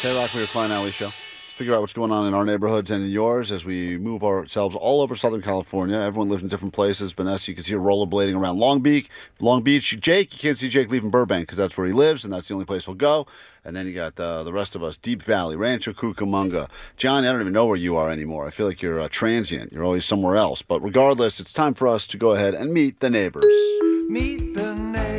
K-Rock, we are Klein Alley Show. Let's figure out what's going on in our neighborhoods and in yours as we move ourselves all over Southern California. Everyone lives in different places. Vanessa, you can see her rollerblading around Long Beach. Jake, you can't see Jake leaving Burbank because that's where he lives, and that's the only place he'll go. And then you got the rest of us, Deep Valley, Rancho Cucamonga. John, I don't even know where you are anymore. I feel like you're transient. You're always somewhere else. But regardless, it's time for us to go ahead and meet the neighbors. Meet the neighbors.